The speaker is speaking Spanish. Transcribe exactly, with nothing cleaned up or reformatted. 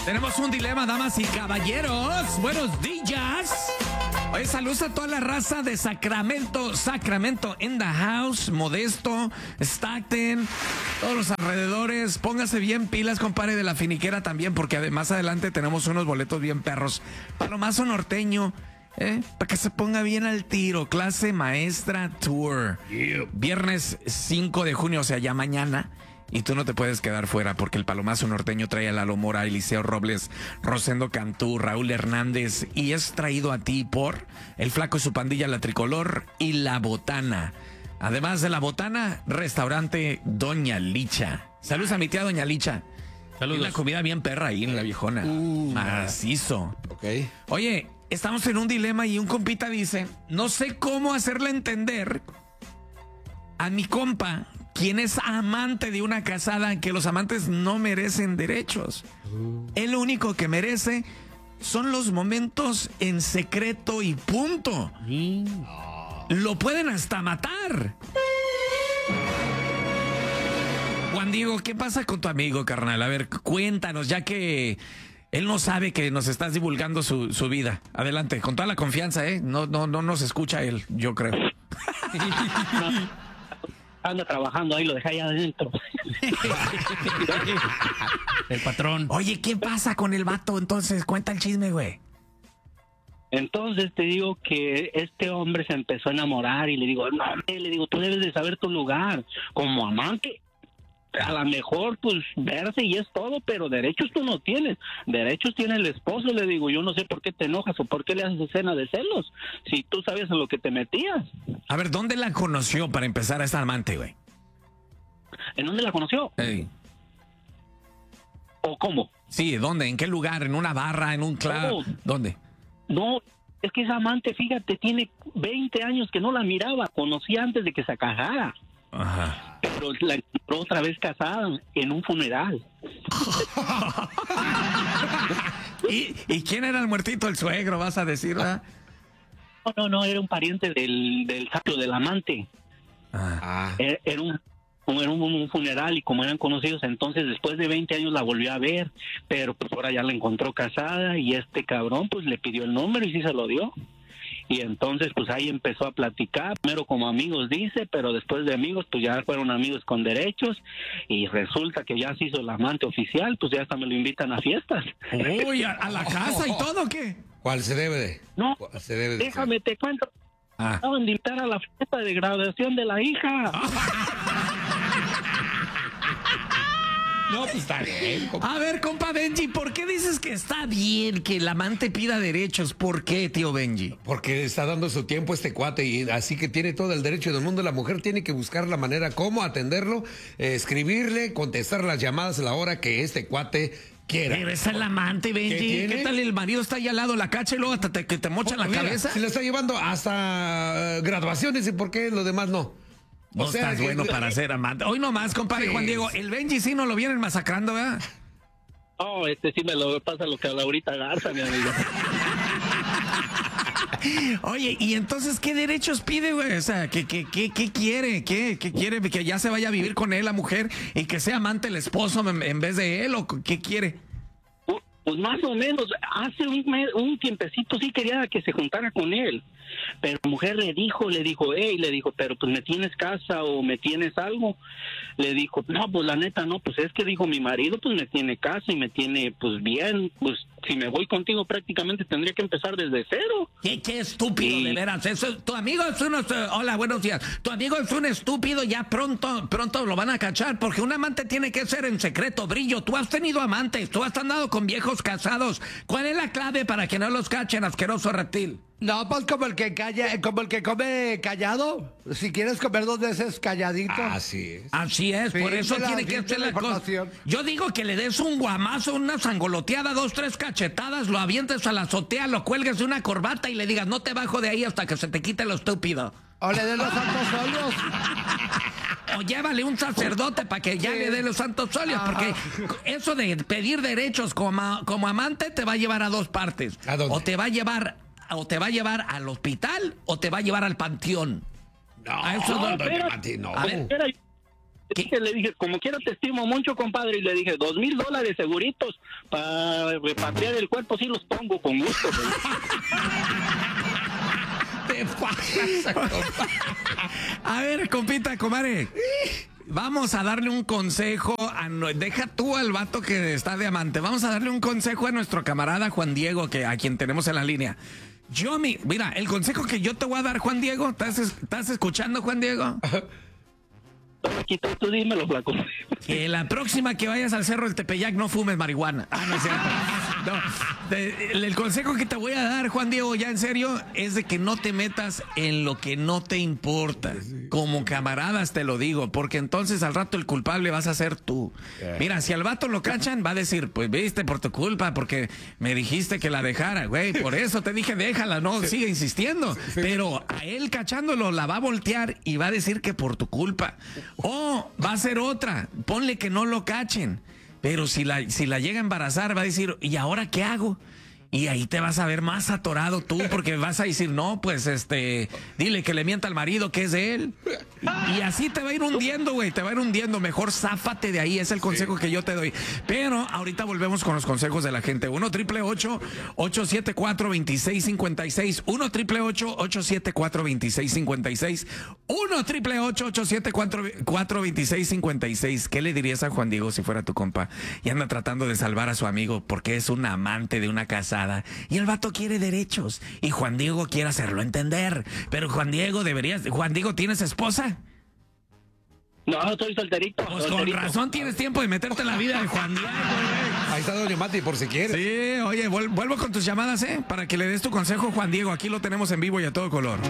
Tenemos un dilema, damas y caballeros. Buenos días. Oye, saludos a toda la raza de Sacramento, Sacramento in the house, Modesto, Stockton, todos los alrededores. Póngase bien pilas, compadre, de la finiquera también, porque más adelante tenemos unos boletos bien perros. Palomazo norteño, ¿eh? Para que se ponga bien al tiro. Clase maestra tour. Yeah. Viernes cinco de junio, o sea, ya mañana. Y tú no te puedes quedar fuera porque el Palomazo norteño trae a Lalo Mora, Eliseo Robles, Rosendo Cantú, Raúl Hernández y es traído a ti por El Flaco y su pandilla, La Tricolor y La Botana. Además de La Botana, restaurante Doña Licha. Saludos a mi tía Doña Licha. Saludos. Una comida bien perra ahí en La Viejona. Uh, Macizo. Ok. Oye, estamos en un dilema y un compita dice, no sé cómo hacerle entender a mi compa, quien es amante de una casada, que los amantes no merecen derechos. Uh. El único que merece son los momentos en secreto y punto. Mm. Oh. Lo pueden hasta matar. Juan Diego, ¿qué pasa con tu amigo, carnal? A ver, cuéntanos, ya que él no sabe que nos estás divulgando su, su vida. Adelante, con toda la confianza, ¿eh? No, no, no nos escucha él, yo creo. Anda trabajando ahí, lo dejé allá adentro. El patrón. Oye, ¿qué pasa con el vato? Entonces, cuenta el chisme, güey. Entonces te digo que este hombre se empezó a enamorar y le digo, no, le digo, tú debes de saber tu lugar como amante. A lo mejor, pues, verse y es todo, pero derechos tú no tienes. Derechos tiene el esposo, le digo. Yo no sé por qué te enojas o por qué le haces escena de celos, si tú sabías en lo que te metías. A ver, ¿dónde la conoció para empezar a esta amante, güey? ¿En dónde la conoció? Hey. ¿O cómo? Sí, ¿dónde? ¿En qué lugar? ¿En una barra? ¿En un club? Oh. ¿Dónde? No, es que esa amante, fíjate, tiene veinte años que no la miraba. Conocía antes de que se casara. Ajá. Pero la encontró otra vez casada en un funeral. ¿Y, ¿Y quién era el muertito? El suegro, vas a decir, ¿verdad? No, no, no, era un pariente del, del sapio, del amante. Ah. Era, era, un, era un, un funeral y como eran conocidos, entonces después de veinte años la volvió a ver, pero pues ahora ya la encontró casada y este cabrón pues le pidió el número y sí se lo dio. Y entonces, pues ahí empezó a platicar, primero como amigos dice, pero después de amigos, pues ya fueron amigos con derechos, y resulta que ya se hizo el amante oficial, pues ya hasta me lo invitan a fiestas. Uy, ¿a, a la casa y todo, qué? ¿Cuál se debe de? No, se debe de déjame ser? te cuento. Ah. Acaban de invitar a la fiesta de graduación de la hija. No, pues está bien. A ver, compa Benji, ¿por qué dices que está bien que el amante pida derechos? ¿Por qué, tío Benji? Porque está dando su tiempo este cuate y así que tiene todo el derecho del mundo. La mujer tiene que buscar la manera cómo atenderlo, eh, escribirle, contestar las llamadas a la hora que este cuate quiera. Pero es el amante, Benji. ¿Qué, ¿Qué tal el marido está ahí al lado, la cacha y luego hasta te, que te mochan la Mira, cabeza? se le está llevando hasta uh, graduaciones y por qué lo demás no. No o sea, estás que, bueno para ser amante. Hoy nomás, compadre sí. Juan Diego, el Benji sí no lo vienen masacrando, ¿verdad? Oh, este sí me lo pasa lo que a Laurita Garza, mi amigo. Oye, ¿y entonces qué derechos pide, güey? O sea, ¿qué, qué, qué, qué quiere? ¿Qué, ¿Qué quiere? ¿Que ya se vaya a vivir con él la mujer y que sea amante el esposo en, en vez de él? ¿O qué quiere? Pues más o menos, hace un, mes, un tiempecito sí quería que se juntara con él, pero la mujer le dijo, le dijo, hey, le dijo, pero pues me tienes casa o me tienes algo, le dijo, no, pues la neta no, pues es que dijo mi marido, pues me tiene casa y me tiene pues bien, pues si me voy contigo prácticamente tendría que empezar desde cero. Qué, qué estúpido, sí. De veras, eso, tu amigo es un, hola, buenos días, tu amigo es un estúpido, ya pronto, pronto lo van a cachar, porque un amante tiene que ser en secreto, Brillo, tú has tenido amantes, tú has andado con viejos casados, ¿cuál es la clave para que no los cachen, asqueroso reptil? No, pues como el que calla, como el que come callado. Si quieres comer dos veces calladito. Así es. Así es, sí, por eso la, tiene que hacer la cosa. Yo digo que le des un guamazo, una sangoloteada, dos, tres cachetadas, lo avientes a la azotea, lo cuelgues de una corbata y le digas, no te bajo de ahí hasta que se te quite lo estúpido. O le des los santos óleos. O llévale un sacerdote para que ya sí. le dé los santos óleos, porque eso de pedir derechos como, como amante te va a llevar a dos partes. ¿A dónde? O te va a llevar... o te va a llevar al hospital o te va a llevar al panteón. No, a eso no, no, espera, no. A ver, espera, dije, le dije, como quiera te estimo mucho, compadre, y le dije, dos mil dólares seguritos para repatriar el cuerpo, sí los pongo con gusto. Te pasas, compa. A ver, compita, comadre. Vamos a darle un consejo a... No, deja tú al vato que está de amante. Vamos a darle un consejo a nuestro camarada Juan Diego, que a quien tenemos en la línea. Yo, mi, mira, el consejo que yo te voy a dar, Juan Diego, ¿estás, estás escuchando, Juan Diego? Aquí tú, tú dímelo, flaco. Que la próxima que vayas al Cerro del Tepeyac no fumes marihuana. Ah, no es cierto. No, de, el, el consejo que te voy a dar, Juan Diego, ya en serio, es de que no te metas en lo que no te importa. Como camaradas te lo digo, porque entonces al rato el culpable vas a ser tú. Mira, si al vato lo cachan, va a decir, pues viste, por tu culpa, porque me dijiste que la dejara, güey. Por eso te dije, déjala, no, sigue insistiendo. Pero a él cachándolo la va a voltear y va a decir que por tu culpa. O va a ser otra, ponle que no lo cachen, pero si la, si la llega a embarazar va a decir, ¿y ahora qué hago? Y ahí te vas a ver más atorado tú, porque vas a decir, no, pues este, dile que le mienta al marido que es de él. Y, y así te va a ir hundiendo, güey, te va a ir hundiendo. Mejor záfate de ahí, es el consejo sí. que yo te doy. Pero ahorita volvemos con los consejos de la gente. uno triple ocho ocho siete cuatro dos seis cinco seis. uno triple ocho ocho siete cuatro dos seis cinco seis. uno triple ocho ocho siete cuatro dos seis cinco seis. ¿Qué le dirías a Juan Diego si fuera tu compa y anda tratando de salvar a su amigo porque es un amante de una casa? Y el vato quiere derechos y Juan Diego quiere hacerlo entender, pero Juan Diego deberías... Juan Diego, ¿tienes esposa? No, estoy solterito. Pues solterito. con razón tienes tiempo de meterte en la vida de Juan Diego. Ahí está Doña Mati por si quiere. Sí, oye, vuelvo con tus llamadas, ¿eh? Para que le des tu consejo, Juan Diego. Aquí lo tenemos en vivo y a todo color.